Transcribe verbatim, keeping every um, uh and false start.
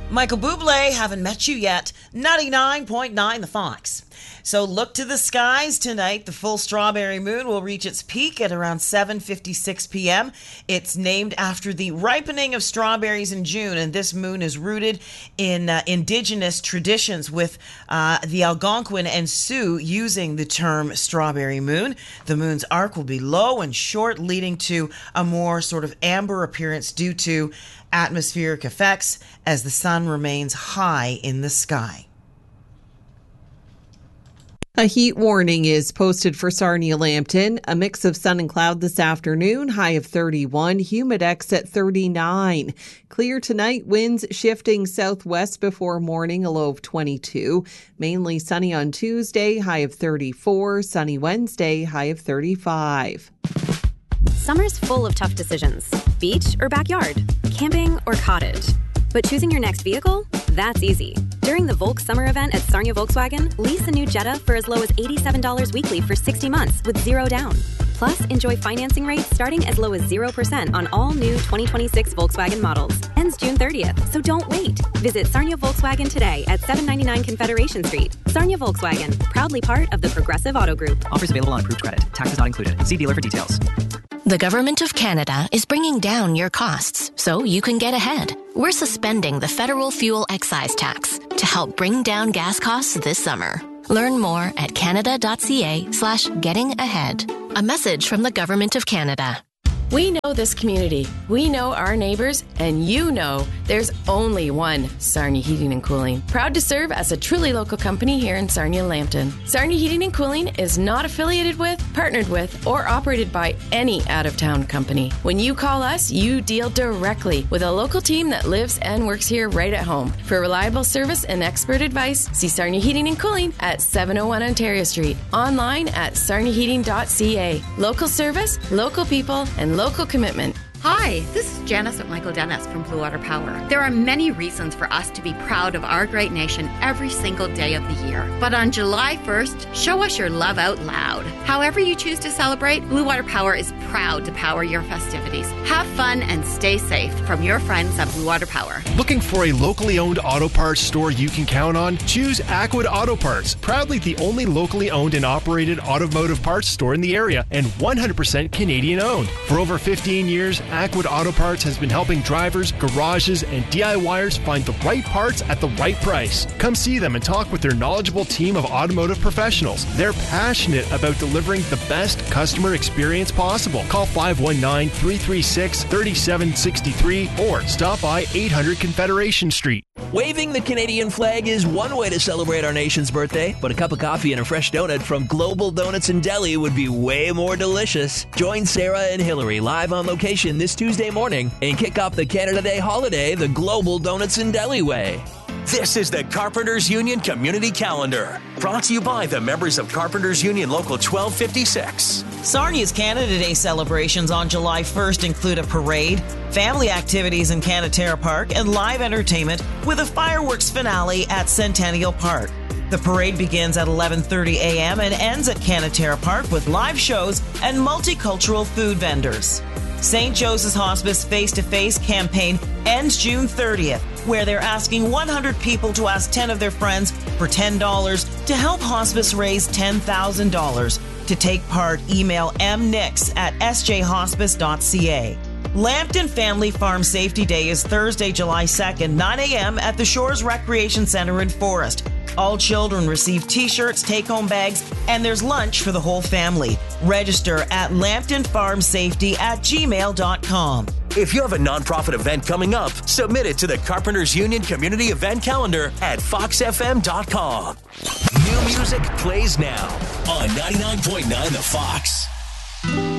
Michael Bublé, Haven't Met You Yet, ninety-nine point nine The Fox. So look to the skies tonight. The full strawberry moon will reach its peak at around seven fifty-six p.m. It's named after the ripening of strawberries in June, and this moon is rooted in uh, indigenous traditions, with uh, the Algonquin and Sioux using the term strawberry moon. The moon's arc will be low and short, leading to a more sort of amber appearance due to atmospheric effects as the sun remains high in the sky. A heat warning is posted for Sarnia-Lambton. A mix of sun and cloud this afternoon, high of thirty-one, humidex at thirty-nine. Clear tonight, winds shifting southwest before morning, a low of twenty-two. Mainly sunny on Tuesday, high of thirty-four. Sunny Wednesday, high of thirty-five. Summer's full of tough decisions. Beach or backyard? Camping or cottage? But choosing your next vehicle? That's easy. During the Volk Summer event at Sarnia Volkswagen, lease a new Jetta for as low as eighty-seven dollars weekly for sixty months with zero down. Plus, enjoy financing rates starting as low as zero percent on all new twenty twenty-six Volkswagen models. Ends June thirtieth, so don't wait. Visit Sarnia Volkswagen today at seven ninety-nine Confederation Street. Sarnia Volkswagen, proudly part of the Progressive Auto Group. Offers available on approved credit. Taxes not included. See dealer for details. The Government of Canada is bringing down your costs so you can get ahead. We're suspending the federal fuel excise tax to help bring down gas costs this summer. Learn more at canada.ca slash getting ahead. A message from the Government of Canada. We know this community. We know our neighbors, and you know there's only one Sarnia Heating and Cooling. Proud to serve as a truly local company here in Sarnia-Lambton. Sarnia Heating and Cooling is not affiliated with, partnered with, or operated by any out-of-town company. When you call us, you deal directly with a local team that lives and works here right at home. For reliable service and expert advice, see Sarnia Heating and Cooling at seven oh one Ontario Street. Online at sarnia heating dot c a. Local service, local people, and local commitment. Hi, this is Janice at Michael Dennis from Blue Water Power. There are many reasons for us to be proud of our great nation every single day of the year. But on July first, show us your love out loud. However you choose to celebrate, Blue Water Power is proud to power your festivities. Have fun and stay safe from your friends at Blue Water Power. Looking for a locally owned auto parts store you can count on? Choose Aquid Auto Parts, proudly the only locally owned and operated automotive parts store in the area and one hundred percent Canadian owned. For over fifteen years, Aquid Auto Parts has been helping drivers, garages, and D I Y ers find the right parts at the right price. Come see them and talk with their knowledgeable team of automotive professionals. They're passionate about delivering the best customer experience possible. Call five one nine, three three six, three seven six three or stop by eight hundred Confederation Street. Waving the Canadian flag is one way to celebrate our nation's birthday, but a cup of coffee and a fresh donut from Global Donuts and Deli would be way more delicious. Join Sarah and Hillary live on location this Tuesday morning and kick off the Canada Day holiday the Global Donuts and Deli way. This is the Carpenters Union Community Calendar, brought to you by the members of Carpenters Union Local twelve fifty-six. Sarnia's Canada Day celebrations on July first include a parade, family activities in Canaterra Park, and live entertainment with a fireworks finale at Centennial Park. The parade begins at eleven thirty a.m. and ends at Canaterra Park with live shows and multicultural food vendors. Saint Joseph's Hospice Face-to-Face campaign ends June thirtieth, where they're asking one hundred people to ask ten of their friends for ten dollars to help hospice raise ten thousand dollars. To take part, email m nix at s j hospice dot c a. Lambton Family Farm Safety Day is Thursday, July second, nine a.m. at the Shores Recreation Center in Forest. All children receive t-shirts, take-home bags, and there's lunch for the whole family. Register at lambton farm safety at gmail dot com. If you have a nonprofit event coming up, submit it to the Carpenters Union Community Event Calendar at fox f m dot com. New music plays now on ninety-nine point nine The Fox.